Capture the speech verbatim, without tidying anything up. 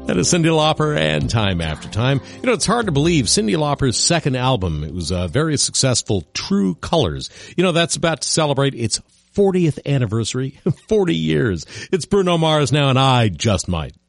That is Cyndi Lauper and Time After Time. You know, it's hard to believe Cyndi Lauper's second album, it was a very successful True Colors. You know, that's about to celebrate its fortieth anniversary. forty years. It's Bruno Mars now, and I just might.